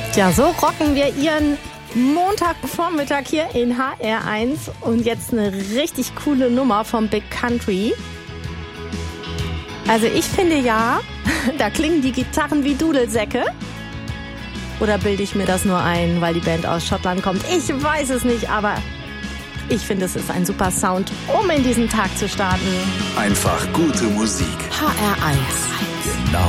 Tja, so rocken wir Ihren Montagvormittag hier in HR1 und jetzt eine richtig coole Nummer vom Big Country. Also ich finde ja, da klingen die Gitarren wie Dudelsäcke. Oder bilde ich mir das nur ein, weil die Band aus Schottland kommt? Ich weiß es nicht, aber ich finde, es ist ein super Sound, um in diesen Tag zu starten. Einfach gute Musik. HR1